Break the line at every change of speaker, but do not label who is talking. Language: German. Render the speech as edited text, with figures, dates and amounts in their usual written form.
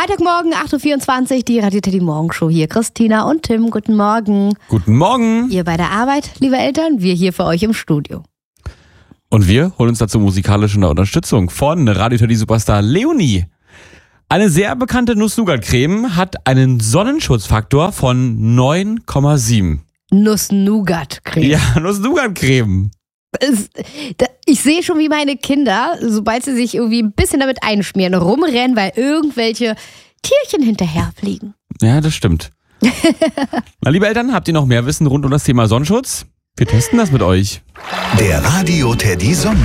Freitagmorgen, 8.24 Uhr, die Radio Teddy Morgenshow hier. Christina und Tim, guten Morgen.
Guten Morgen.
Ihr bei der Arbeit, liebe Eltern, wir hier für euch im Studio.
Und wir holen uns dazu musikalische Unterstützung von Radio Teddy Superstar Leonie. Eine sehr bekannte Nuss-Nougat-Creme hat einen Sonnenschutzfaktor von 9,7.
Nuss-Nougat-Creme.
Ja, Nuss-Nougat-Creme.
Ich sehe schon, wie meine Kinder, sobald sie sich irgendwie ein bisschen damit einschmieren, rumrennen, weil irgendwelche Tierchen hinterherfliegen.
Ja, das stimmt. Na, liebe Eltern, habt ihr noch mehr Wissen rund um das Thema Sonnenschutz? Wir testen das mit euch.
Der Radio Teddy